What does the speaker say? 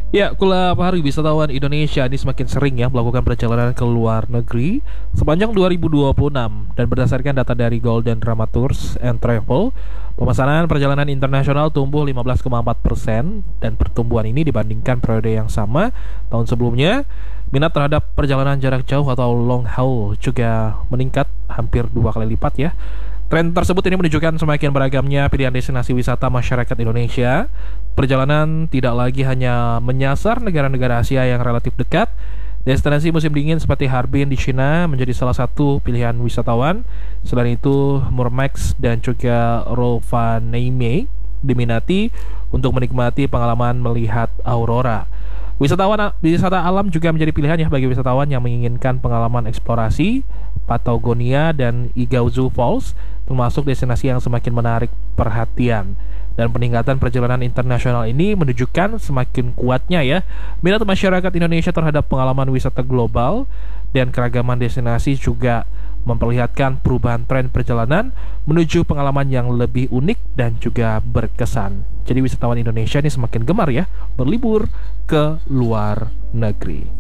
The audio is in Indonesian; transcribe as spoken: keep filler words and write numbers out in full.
Ya, Kula Pahari, wisatawan Indonesia ini semakin sering ya melakukan perjalanan ke luar negeri sepanjang dua ribu dua puluh enam. Dan berdasarkan data dari Golden Drama Tours and Travel, pemesanan perjalanan internasional tumbuh lima belas koma empat persen, dan pertumbuhan ini dibandingkan periode yang sama tahun sebelumnya. Minat terhadap perjalanan jarak jauh atau long haul juga meningkat hampir dua kali lipat ya. Tren tersebut ini menunjukkan semakin beragamnya pilihan destinasi wisata masyarakat Indonesia. Perjalanan tidak lagi hanya menyasar negara-negara Asia yang relatif dekat. Destinasi musim dingin seperti Harbin di Cina menjadi salah satu pilihan wisatawan. Selain itu, Murmax dan juga Rovaniemi diminati untuk menikmati pengalaman melihat aurora. Wisatawan wisata alam juga menjadi pilihan ya bagi wisatawan yang menginginkan pengalaman eksplorasi. Patagonia dan Iguazu Falls termasuk destinasi yang semakin menarik perhatian. Dan peningkatan perjalanan internasional ini menunjukkan semakin kuatnya ya minat masyarakat Indonesia terhadap pengalaman wisata global, dan keragaman destinasi juga memperlihatkan perubahan tren perjalanan menuju pengalaman yang lebih unik dan juga berkesan. Jadi wisatawan Indonesia ini semakin gemar ya berlibur ke luar negeri.